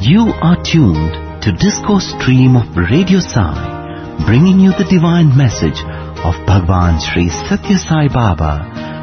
You are tuned to Discourse Stream of Radio Sai, bringing you the divine message of Bhagwan Sri Satya Sai Baba,